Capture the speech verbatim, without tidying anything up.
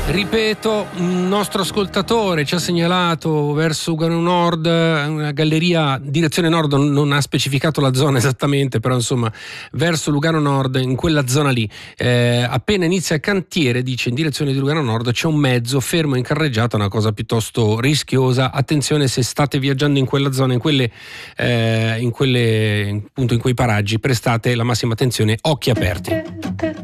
Ripeto, un nostro ascoltatore ci ha segnalato verso Lugano Nord, una galleria direzione nord, non ha specificato la zona esattamente, però insomma verso Lugano Nord, in quella zona lì, eh, appena inizia il cantiere, dice, in direzione di Lugano Nord c'è un mezzo fermo in carreggiata, una cosa piuttosto rischiosa. Attenzione, se state viaggiando in quella zona, in quelle, eh, in quelle appunto in quei paraggi, prestate la massima attenzione, occhi aperti.